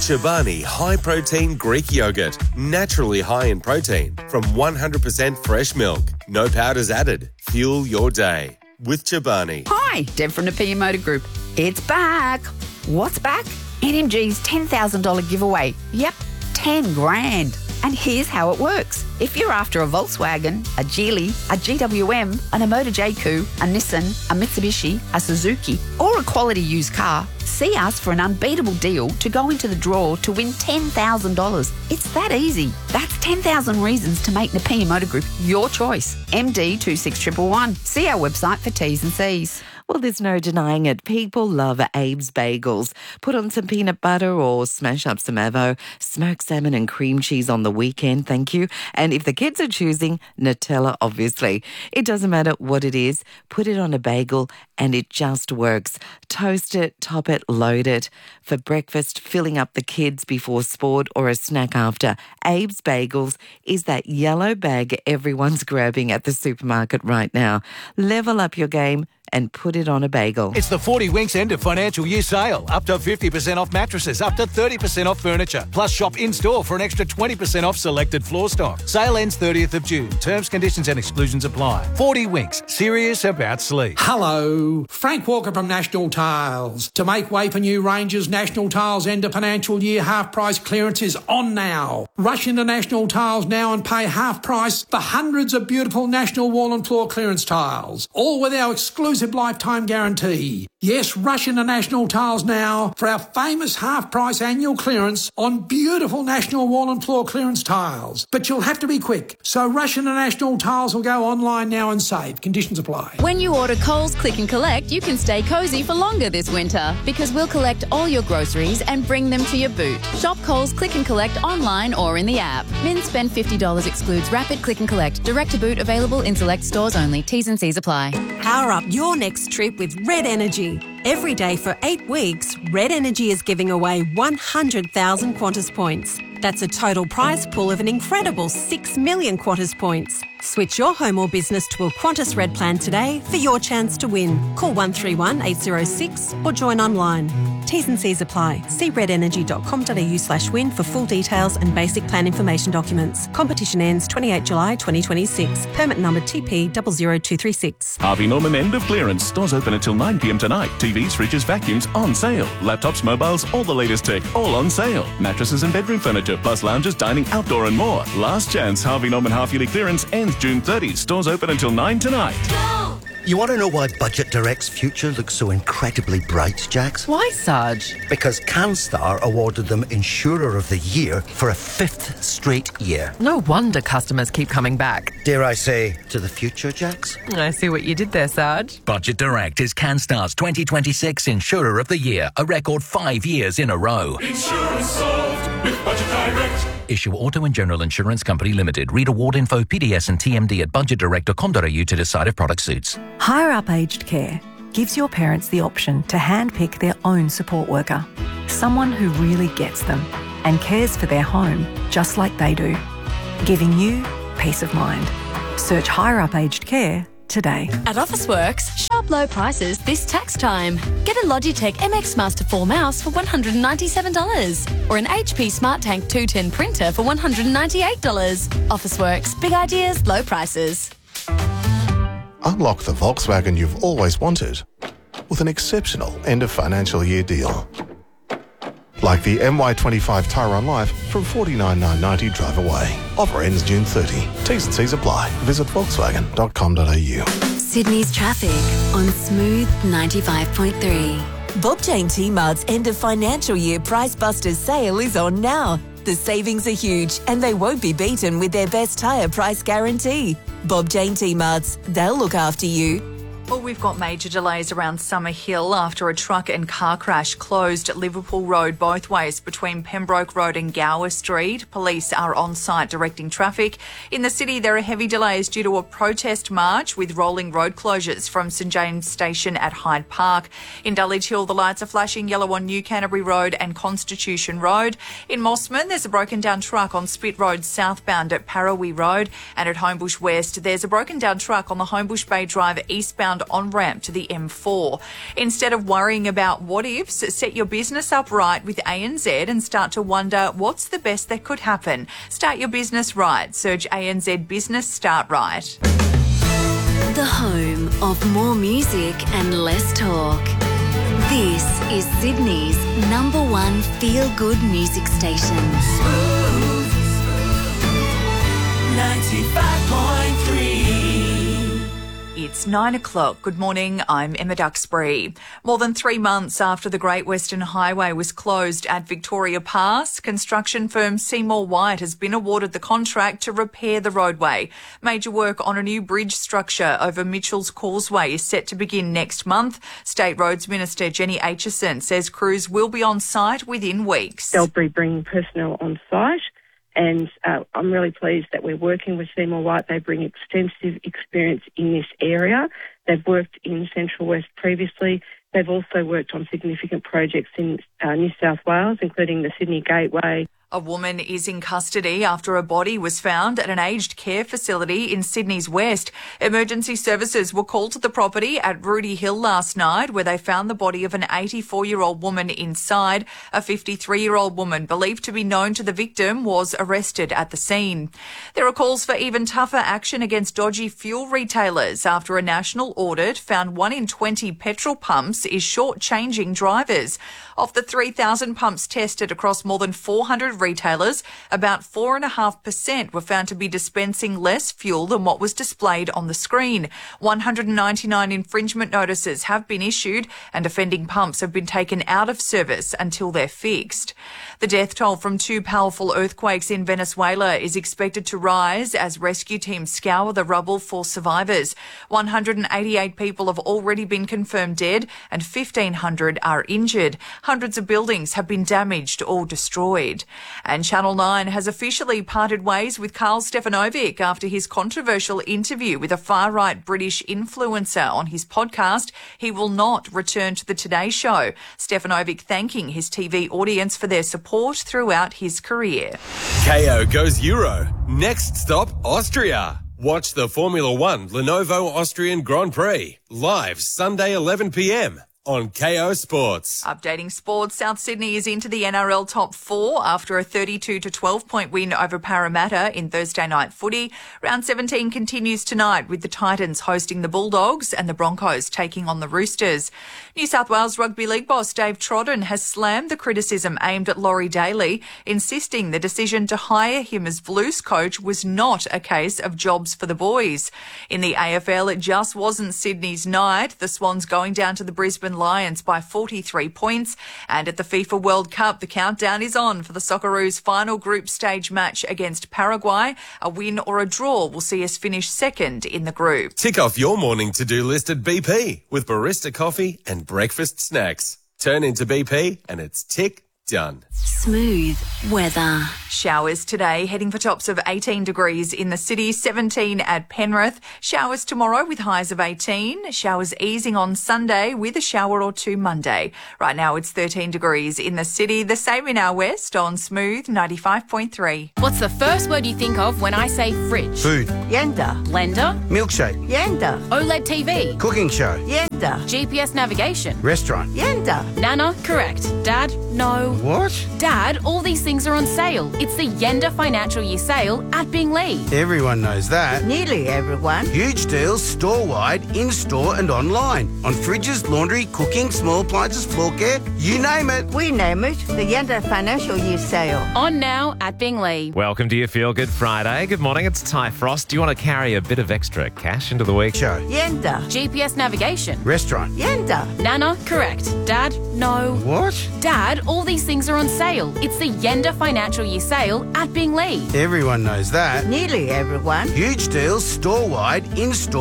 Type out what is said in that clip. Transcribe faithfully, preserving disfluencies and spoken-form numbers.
Chobani High Protein Greek Yogurt. Naturally high in protein from one hundred percent fresh milk. No powders added. Fuel your day with Chobani. Hi, Deb from Napier Motor Group. It's back. What's back? N M G's ten thousand dollars giveaway. Yep, ten grand. And here's how it works. If you're after a Volkswagen, a Geely, a G W M, an Emoto J Q, a Nissan, a Mitsubishi, a Suzuki, or a quality used car, see us for an unbeatable deal to go into the draw to win ten thousand dollars. It's that easy. That's ten thousand reasons to make Napier Motor Group your choice. M D two six one one one. See our website for T's and C's. Well, there's no denying it. People love Abe's Bagels. Put on some peanut butter or smash up some avo. Smoked salmon and cream cheese on the weekend, thank you. And if the kids are choosing, Nutella, obviously. It doesn't matter what it is. Put it on a bagel and it just works. Toast it, top it, load it. For breakfast, filling up the kids before sport or a snack after. Abe's Bagels is that yellow bag everyone's grabbing at the supermarket right now. Level up your game and put it on a bagel. It's the forty Winks end of financial year sale. Up to fifty percent off mattresses, up to thirty percent off furniture. Plus shop in-store for an extra twenty percent off selected floor stock. Sale ends thirtieth of June. Terms, conditions and exclusions apply. forty Winks, serious about sleep. Hello, Frank Walker from National Tiles. To make way for new ranges, National Tiles end of financial year half price clearance is on now. Rush into National Tiles now and pay half price for hundreds of beautiful National wall and floor clearance tiles. All with our exclusive lifetime guarantee. Yes, rush into National Tiles now for our famous half-price annual clearance on beautiful National wall and floor clearance tiles. But you'll have to be quick, so rush into National Tiles or go online now and save. Conditions apply. When you order Coles Click and Collect, you can stay cosy for longer this winter because we'll collect all your groceries and bring them to your boot. Shop Coles Click and Collect online or in the app. Min spend fifty dollars excludes Rapid Click and Collect. Direct to boot available in select stores only. T's and C's apply. Power up your next trip with Red Energy. Every day for eight weeks, Red Energy is giving away one hundred thousand Qantas points. That's a total prize pool of an incredible six million Qantas points. Switch your home or business to a Qantas Red plan today for your chance to win. Call one three one eight zero six or join online. T's and C's apply. See redenergy.com.au slash win for full details and basic plan information documents. Competition ends twenty-eighth of July twenty twenty-six. Permit number T P zero zero two three six. Harvey Norman end of clearance. Stores open until nine p m tonight. T Vs, fridges, vacuums on sale. Laptops, mobiles, all the latest tech, all on sale. Mattresses and bedroom furniture, plus lounges, dining, outdoor and more. Last chance Harvey Norman half-yearly clearance ends June thirtieth. Stores open until nine tonight. Go! You want to know why Budget Direct's future looks so incredibly bright, Jax? Why, Sarge? Because CanStar awarded them Insurer of the Year for a fifth straight year. No wonder customers keep coming back. Dare I say, to the future, Jax? I see what you did there, Sarge. Budget Direct is CanStar's twenty twenty-six Insurer of the Year, a record five years in a row. Insurance solved with Budget Direct. Issue Auto and General Insurance Company Limited. Read award info, P D S and T M D at budget direct dot com dot a u to decide if product suits. Higher Up Aged Care gives your parents the option to handpick their own support worker, someone who really gets them and cares for their home just like they do, giving you peace of mind. Search Higher Up Aged Care today. At Officeworks, shop low prices this tax time. Get a Logitech M X Master four mouse for one hundred ninety-seven dollars or an H P SmartTank two ten printer for one hundred ninety-eight dollars. Officeworks, big ideas, low prices. Unlock the Volkswagen you've always wanted with an exceptional end of financial year deal. Like the M Y twenty-five Tyron Life from forty-nine thousand nine hundred ninety drive away. Offer ends June thirtieth. T's and C's apply. Visit volkswagen dot com dot a u. Sydney's traffic on Smooth ninety-five point three. Bob Jane T-Mart's end of financial year Price Busters sale is on now. The savings are huge and they won't be beaten with their best tyre price guarantee. Bob Jane T-Mart's, they'll look after you. Well, we've got major delays around Summer Hill after a truck and car crash closed Liverpool Road both ways between Pembroke Road and Gower Street. Police are on site directing traffic. In the city, there are heavy delays due to a protest march with rolling road closures from St James Station at Hyde Park. In Dulwich Hill, the lights are flashing yellow on New Canterbury Road and Constitution Road. In Mossman, there's a broken down truck on Spit Road southbound at Parawi Road. And at Homebush West, there's a broken down truck on the Homebush Bay Drive eastbound eastbound on-ramp to the M four. Instead of worrying about what-ifs, set your business up right with A N Z and start to wonder what's the best that could happen. Start your business right. Search A N Z Business Start Right. The home of more music and less talk. This is Sydney's number one feel-good music station. Smooth ninety-five point three. It's nine o'clock. Good morning. I'm Emma Duxbury. More than three months after the Great Western Highway was closed at Victoria Pass, construction firm Seymour White has been awarded the contract to repair the roadway. Major work on a new bridge structure over Mitchell's Causeway is set to begin next month. State Roads Minister Jenny Aitchison says crews will be on site within weeks. They'll be bringing personnel on site. And uh, I'm really pleased that we're working with Seymour White. They bring extensive experience in this area. They've worked in Central West previously. They've also worked on significant projects in uh, New South Wales, including the Sydney Gateway. A woman is in custody after a body was found at an aged care facility in Sydney's West. Emergency services were called to the property at Rudy Hill last night, where they found the body of an eighty-four-year-old woman inside. A fifty-three-year-old woman believed to be known to the victim was arrested at the scene. There are calls for even tougher action against dodgy fuel retailers after a national audit found one in twenty petrol pumps is short-changing drivers. Of the three thousand pumps tested across more than four hundred retailers, about four point five percent were found to be dispensing less fuel than what was displayed on the screen. one hundred ninety-nine infringement notices have been issued and offending pumps have been taken out of service until they're fixed. The death toll from two powerful earthquakes in Venezuela is expected to rise as rescue teams scour the rubble for survivors. one hundred eighty-eight people have already been confirmed dead and fifteen hundred are injured. Hundreds of buildings have been damaged or destroyed. And Channel nine has officially parted ways with Karl Stefanovic after his controversial interview with a far-right British influencer on his podcast. He will not return to the Today Show. Stefanovic thanking his T V audience for their support throughout his career. K O goes Euro. Next stop, Austria. Watch the Formula One Lenovo Austrian Grand Prix live Sunday eleven p m on K O Sports. Updating sports, South Sydney is into the N R L top four after a thirty-two to twelve point win over Parramatta in Thursday night footy. Round seventeen continues tonight with the Titans hosting the Bulldogs and the Broncos taking on the Roosters. New South Wales Rugby League boss Dave Trodden has slammed the criticism aimed at Laurie Daly, insisting the decision to hire him as Blues coach was not a case of jobs for the boys. In the A F L, it just wasn't Sydney's night. The Swans going down to the Brisbane Lions by forty-three points. And at the FIFA World Cup, the countdown is on for the Socceroos' final group stage match against Paraguay. A win or a draw will see us finish second in the group. Tick off your morning to-do list at B P with barista coffee and breakfast snacks. Turn into B P and it's tick done. Smooth weather. Showers today, heading for tops of eighteen degrees in the city, seventeen at Penrith. Showers tomorrow with highs of eighteen. Showers easing on Sunday with a shower or two Monday. Right now it's thirteen degrees in the city, the same in our west on Smooth ninety-five point three. What's the first word you think of when I say fridge? Food. Yenda. Blender. Milkshake. Yenda. OLED T V. Cooking show. Yenda. G P S navigation. Restaurant. Yenda. Nana, correct. Dad, no. What? Dad, all these things are on sale. It's the Yenda Financial Year Sale at Binglee. Everyone knows that. Nearly everyone. Huge deals store-wide, in-store and online. On fridges, laundry, cooking, small appliances, floor care, you name it. We name it the Yenda Financial Year Sale. On now at Binglee. Welcome to your Feel Good Friday. Good morning, it's Ty Frost. Do you want to carry a bit of extra cash into the week? Show. Yenda. G P S navigation. Restaurant. Yenda. Nana, correct. Dad, no. What? Dad, all these things are on sale. It's the Yenda Financial Year Sale at Binglee. Everyone knows that. Nearly everyone. Huge deals store-wide, in-store